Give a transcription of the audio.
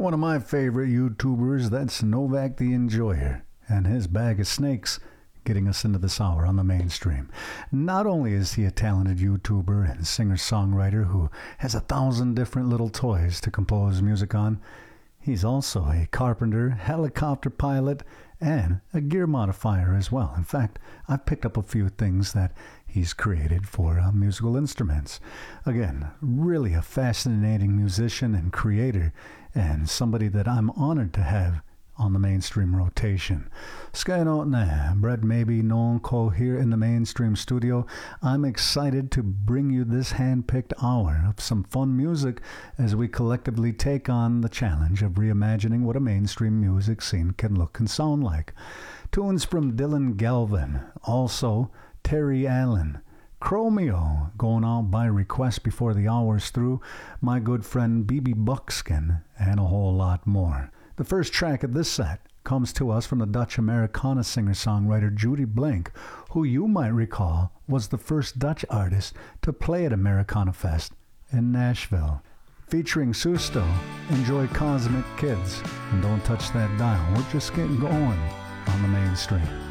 One of my favorite YouTubers, that's Novak the Enjoyer, and his bag of snakes, getting us into this hour on the mainstream. Not only is he a talented YouTuber and singer-songwriter who has 1,000 different little toys to compose music on, he's also a carpenter, helicopter pilot, and a gear modifier as well. In fact, I've picked up a few things that he's created for musical instruments. Again, really a fascinating musician and creator, and somebody that I'm honored to have on the mainstream rotation. Skynote Brett Maybe known co here in the mainstream studio. I'm excited to bring you this hand-picked hour of some fun music as we collectively take on the challenge of reimagining what a mainstream music scene can look and sound like. Tunes from Dylan Galvin, also Terry Allen, Chromeo going out by request before the hour's through, my good friend BB Buckskin, and a whole lot more. The first track of this set comes to us from the Dutch Americana singer-songwriter Judy Blank, who you might recall was the first Dutch artist to play at Americana Fest in Nashville. Featuring Susto, enjoy Cosmic Kids, and don't touch that dial. We're just getting going on the mainstream.